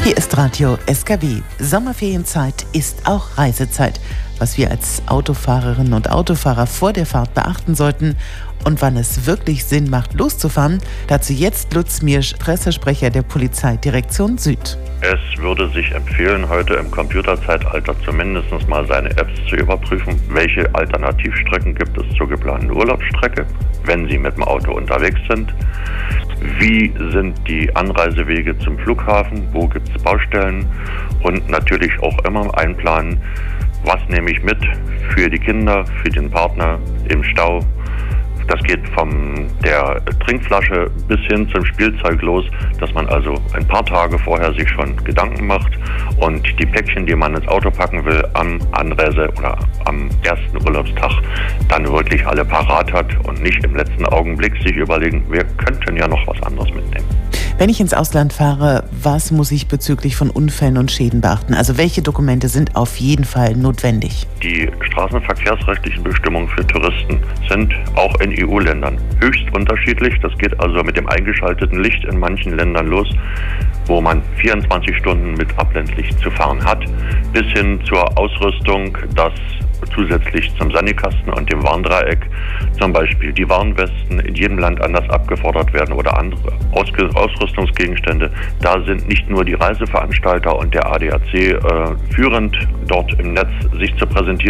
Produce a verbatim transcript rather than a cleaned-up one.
Hier ist Radio S K W. Sommerferienzeit ist auch Reisezeit. Was wir als Autofahrerinnen und Autofahrer vor der Fahrt beachten sollten und wann es wirklich Sinn macht, loszufahren, dazu jetzt Lutz Miersch, Pressesprecher der Polizeidirektion Süd. Es würde sich empfehlen, heute im Computerzeitalter zumindest mal seine Apps zu überprüfen, welche Alternativstrecken gibt es zur geplanten Urlaubsstrecke, wenn Sie mit dem Auto unterwegs sind. Wie sind die Anreisewege zum Flughafen, wo gibt es Baustellen und natürlich auch immer einplanen, was nehme ich mit für die Kinder, für den Partner im Stau. Das geht von der Trinkflasche bis hin zum Spielzeug los, dass man also ein paar Tage vorher sich schon Gedanken macht und die Päckchen, die man ins Auto packen will, am Anreise- oder am ersten Urlaubstag dann wirklich alle parat hat und nicht im letzten Augenblick sich überlegen, wir könnten ja noch was anderes mitnehmen. Wenn ich ins Ausland fahre, was muss ich bezüglich von Unfällen und Schäden beachten? Also welche Dokumente sind auf jeden Fall notwendig? Die straßenverkehrsrechtlichen Bestimmungen für Touristen sind auch in E U-Ländern höchst unterschiedlich. Das geht also mit dem eingeschalteten Licht in manchen Ländern los, wo man vierundzwanzig Stunden mit Abblendlicht zu fahren hat, bis hin zur Ausrüstung, dass zusätzlich zum Sanikasten und dem Warndreieck zum Beispiel die Warnwesten in jedem Land anders abgefordert werden oder andere Ausge- Ausrüstungsgegenstände. Da sind nicht nur die Reiseveranstalter und der A D A C äh, führend, dort im Netz sich zu präsentieren.